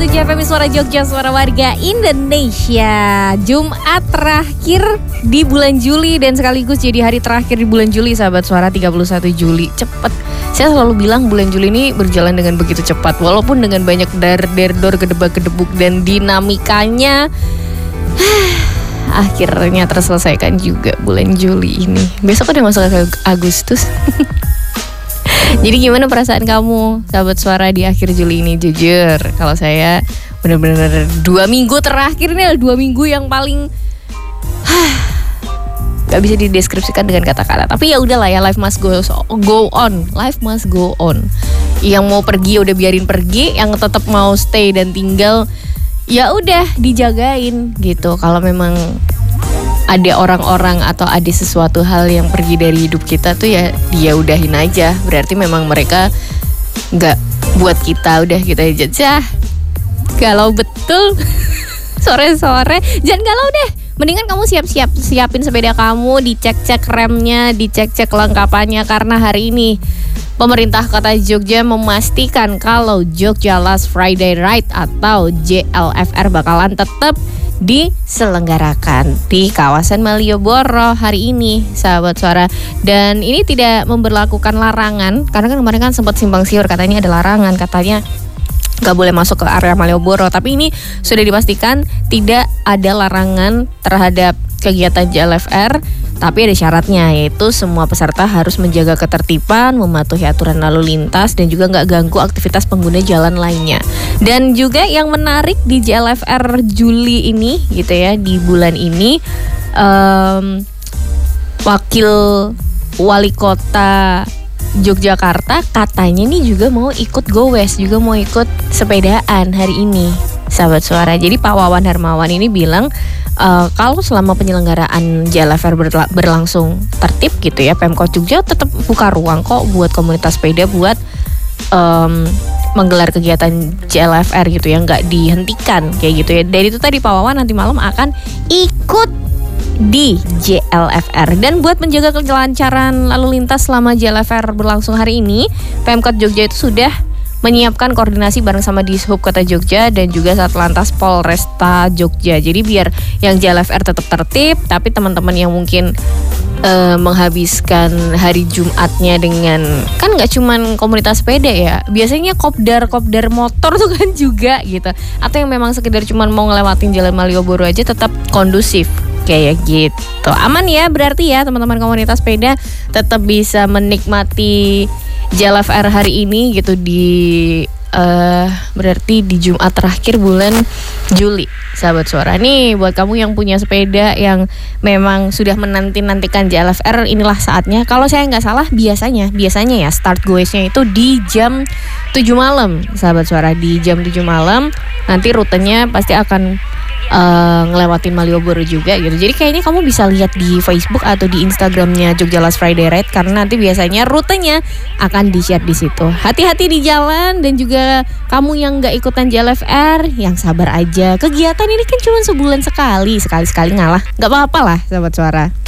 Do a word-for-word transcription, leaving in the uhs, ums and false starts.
tujuh F M Suara Jogja, Suara Warga Indonesia. Jumat terakhir di bulan Juli dan sekaligus jadi hari terakhir di bulan Juli, sahabat Suara, tiga puluh satu Juli. Cepet. Saya selalu bilang bulan Juli ini berjalan dengan begitu cepat, walaupun dengan banyak dar-der-dor, gedebak-gedebuk dan dinamikanya. Akhirnya terselesaikan juga bulan Juli ini. Besok udah masuk ke Agustus. Jadi gimana perasaan kamu, sahabat Suara, di akhir Juli ini? Jujur, kalau saya benar-benar dua minggu terakhir ini adalah dua minggu yang paling gak bisa dideskripsikan dengan kata-kata. Tapi ya udahlah ya, life must go, go on, life must go on. Yang mau pergi udah biarin pergi, yang tetap mau stay dan tinggal ya udah dijagain gitu. Kalau memang ada orang-orang atau ada sesuatu hal yang pergi dari hidup kita tuh ya dia udahin aja. Berarti memang mereka gak buat kita, udah kita aja. Galau betul. Sore-sore jangan galau deh. Mendingan kamu siap-siap siapin sepeda kamu, dicek-cek remnya, dicek-cek kelengkapannya. Karena hari ini pemerintah Kota Jogja memastikan kalau Jogja Last Friday Ride atau J L F R bakalan tetap diselenggarakan di kawasan Malioboro hari ini, sahabat Suara. Dan ini tidak memberlakukan larangan, karena kan kemarin kan sempat simpang siur katanya ada larangan, katanya gak boleh masuk ke area Malioboro. Tapi ini sudah dipastikan tidak ada larangan terhadap kegiatan J L F R. Tapi ada syaratnya, yaitu semua peserta harus menjaga ketertiban, mematuhi aturan lalu lintas, dan juga nggak ganggu aktivitas pengguna jalan lainnya. Dan juga yang menarik di J L F R Juli ini, gitu ya, di bulan ini, um, wakil wali kota Yogyakarta katanya nih juga mau ikut gowes, juga mau ikut sepedaan hari ini, sahabat Suara. Jadi Pak Wawan Hermawan ini bilang, Uh, kalau selama penyelenggaraan J L F R berla- berlangsung tertib gitu ya, Pemkot Jogja tetap buka ruang kok buat komunitas sepeda buat um, menggelar kegiatan J L F R gitu ya, nggak dihentikan kayak gitu ya. Dan itu tadi Pak Wawan nanti malam akan ikut di J L F R. Dan buat menjaga kelancaran lalu lintas selama J L F R berlangsung hari ini, Pemkot Jogja itu sudah menyiapkan koordinasi bareng sama Dishub Kota Jogja dan juga Satlantas Polresta Jogja. Jadi biar yang J L F R tetap tertib, tapi teman-teman yang mungkin uh, menghabiskan hari Jumatnya dengan, kan nggak cuman komunitas sepeda ya, biasanya kopdar-kopdar motor tuh kan juga gitu. Atau yang memang sekedar cuman mau ngelewatin Jalan Malioboro aja tetap kondusif kayak gitu. Aman ya berarti ya teman-teman komunitas sepeda, tetap bisa menikmati J L F R hari ini gitu di uh, berarti di Jumat terakhir bulan Juli, sahabat Suara. Nih buat kamu yang punya sepeda yang memang sudah menanti-nantikan J L F R, inilah saatnya. Kalau saya nggak salah biasanya biasanya ya start goesnya itu di jam tujuh malam, sahabat Suara. Di jam tujuh malam nanti rutenya pasti akan Uh, ngelewatin Malioboro juga gitu. Jadi kayaknya kamu bisa lihat di Facebook atau di Instagramnya Jogja Last Friday Ride, karena nanti biasanya rutenya akan di-share di situ. Hati-hati di jalan, dan juga kamu yang nggak ikutan J L F R, yang sabar aja. Kegiatan ini kan cuma sebulan sekali, sekali-sekali ngalah, nggak apa-apa lah, sahabat Suara.